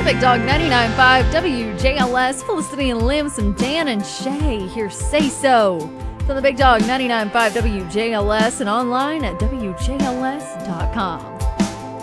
Big Dog 99.5 WJLS. Felicity and Lim, some Dan and Shay here. Say so. It's on the Big Dog 99.5 WJLS and online at WJLS.com.